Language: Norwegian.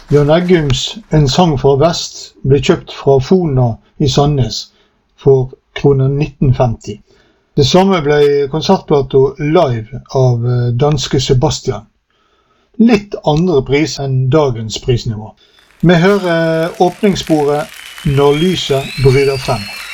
Jan Eggums En sang fra vest ble kjøpt fra Fona i Sandnes for kroner 1950. Det samme ble konsertplato Live av danske Sebastian. Litt andre pris enn dagens prisnivå. Vi hører åpningssporet Når lyset bryter frem.